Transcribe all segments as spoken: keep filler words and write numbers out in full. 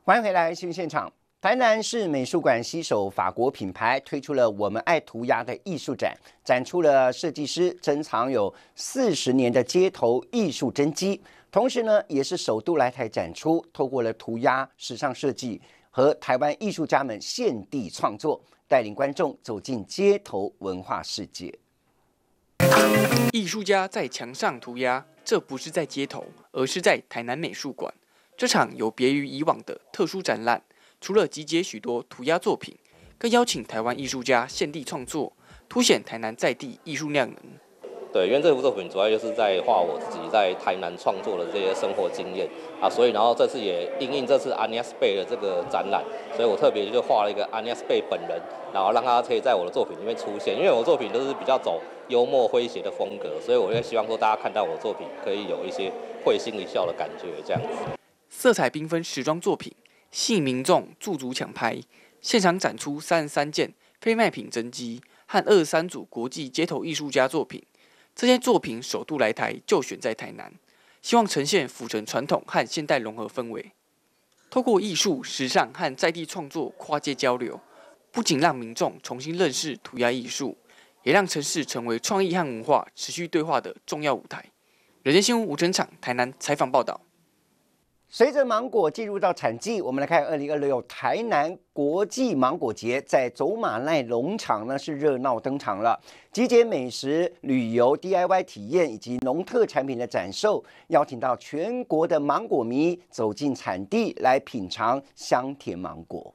欢迎回来新闻现场。台南市美术馆携手法国品牌推出了我们爱涂鸦的艺术展，展出了设计师珍藏有四十年的街头艺术真迹，同时呢也是首度来台展出，透过了涂鸦、时尚设计和台湾艺术家们现地创作，带领观众走进街头文化世界。 艺术家在墙上涂鸦，这不是在街头，而是在台南美术馆。这场有别于以往的特殊展览，除了集结许多涂鸦作品，更邀请台湾艺术家现地创作，凸显台南在地艺术量能。 对，因为这幅作品主要就是在画我自己在台南创作的这些生活经验啊，所以然后这次也因应这次阿尼亚斯贝的这个展览，所以我特别就画了一个阿尼亚斯贝本人，然后让他可以在我的作品里面出现。因为我的作品都是比较走幽默诙谐的风格，所以我也希望说大家看到我的作品可以有一些会心一笑的感觉，这样子。 色彩缤纷时装作品吸引民众驻足抢拍，现场展出三十三件非卖品真迹和二十三组国际街头艺术家作品。这些作品首度来台就选在台南，希望呈现府城传统和现代融合氛围。透过艺术、时尚和在地创作跨界交流，不仅让民众重新认识涂鸦艺术，也让城市成为创意和文化持续对话的重要舞台。人间新闻吴真场台南采访报道。 随着芒果进入到产季，我们来看二零二六台南国际芒果节，在走马奈农场呢是热闹登场了，集结美食、旅游、D I Y 体验以及农特产品的展售，邀请到全国的芒果迷走进产地来品尝香甜芒果。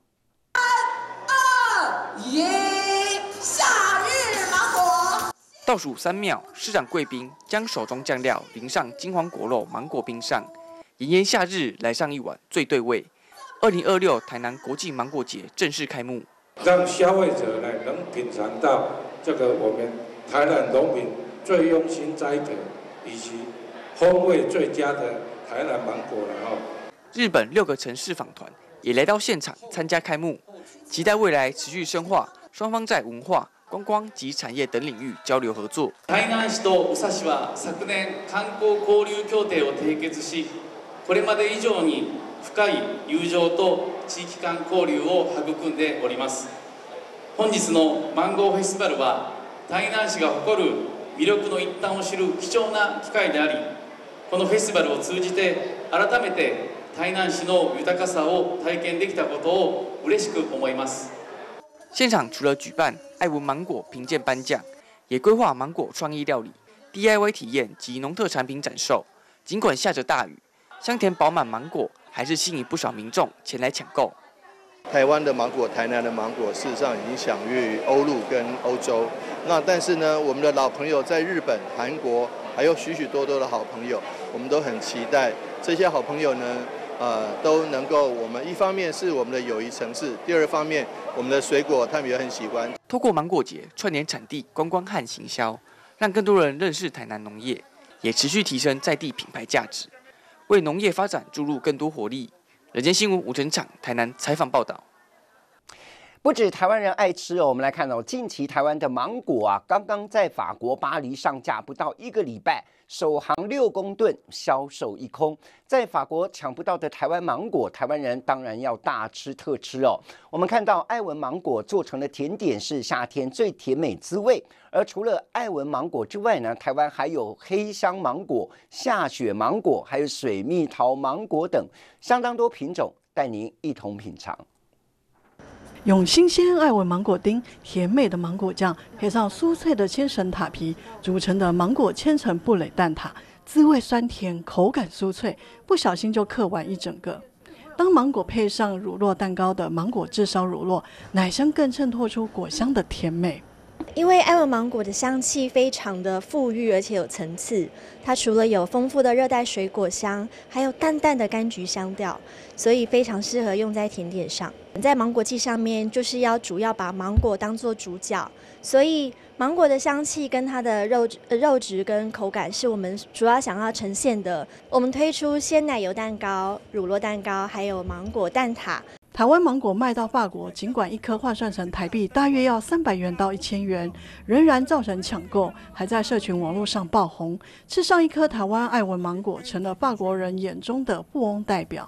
二耶，夏日芒果。 倒数三秒，市长贵宾将手中酱料淋上金黄果肉芒果冰上。炎炎夏日，来上一碗最对味。二零二六台南国际芒果节正式开幕， 让消费者呢能品尝到这个我们台南农民最用心栽培以及风味最佳的台南芒果了哦。 日本六个城市访团也来到现场参加开幕，期待未来持续深化双方在文化、观光及产业等領域交流合作。 台南市と宇佐市は昨年観光交流協定を締結し、これまで以上に深い友情と地域間交流を育んでおります。本日のマンゴーフェスティバルは台南市が誇る魅力の一端を知る貴重な機会であり、このフェスティバルを通じて改めて台南市の豊かさを体験できたことを嬉しく思います。 现场除了举办爱文芒果评鉴颁奖，也规划芒果创意料理、D I Y 体验及农特产品展售。尽管下着大雨，香甜饱满芒果还是吸引不少民众前来抢购。 台湾的芒果、台南的芒果，事实上已经享誉欧陆跟欧洲。那但是呢，我们的老朋友在日本、韩国，还有许许多多的好朋友，我们都很期待这些好朋友呢，呃，都能够我们一方面是我们的友谊城市，第二方面我们的水果他们也很喜欢。 透过芒果节串联产地、观光和行销，让更多人认识台南农业，也持续提升在地品牌价值，为农业发展注入更多活力。人间新闻吴成场台南采访报道。 不止台湾人爱吃哦，我们来看哦，近期台湾的芒果啊，刚刚在法国巴黎上架不到一个礼拜，首航六公吨，销售一空。在法国抢不到的台湾芒果，台湾人当然要大吃特吃哦。我们看到爱文芒果做成的甜点是夏天最甜美滋味，而除了爱文芒果之外呢，台湾还有黑香芒果、下雪芒果，还有水蜜桃芒果等相当多品种，带您一同品尝。 用新鲜爱文芒果丁、甜美的芒果酱，配上酥脆的千层塔皮组成的芒果千层布蕾蛋挞，滋味酸甜，口感酥脆，不小心就嗑完一整个。当芒果配上乳酪蛋糕的芒果炙烧乳酪，奶香更衬托出果香的甜美。 因为爱文芒果的香气非常的馥郁，而且有层次。它除了有丰富的热带水果香，还有淡淡的柑橘香调，所以非常适合用在甜点上。在芒果季上面，就是要主要把芒果当作主角，所以芒果的香气跟它的肉肉质跟口感是我们主要想要呈现的。我们推出鲜奶油蛋糕、乳酪蛋糕，还有芒果蛋挞。 台湾芒果卖到法国，尽管一颗换算成台币大约要三百元到一千元，仍然造成抢购，还在社群网络上爆红。吃上一颗台湾爱文芒果，成了法国人眼中的富翁代表。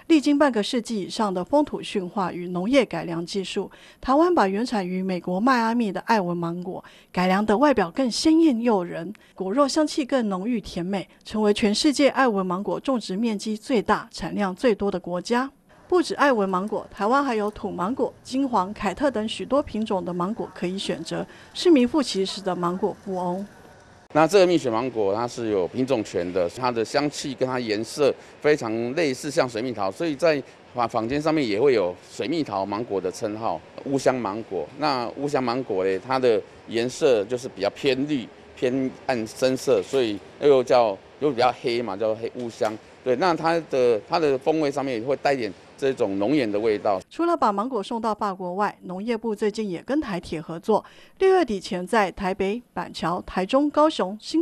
历经半个世纪以上的风土驯化与农业改良技术，台湾把原产于美国迈阿密的爱文芒果改良的外表更鲜艳诱人，果肉香气更浓郁甜美，成为全世界爱文芒果种植面积最大、产量最多的国家。不止爱文芒果，台湾还有土芒果、金黄、凯特等许多品种的芒果可以选择，是名副其实的芒果富翁。 那这个蜜雪芒果它是有品种权的，它的香气跟它颜色非常类似，像水蜜桃，所以在坊坊间上面也会有水蜜桃芒果的称号。乌香芒果，那乌香芒果呢，它的颜色就是比较偏绿、偏暗深色，所以又叫又比较黑嘛，叫黑乌香。对，那它的它的风味上面也会带点这种浓艳的味道。 除了把芒果送到法国外，农业部最近也跟台铁合作，六月底前在台北、板桥、台中、高雄、新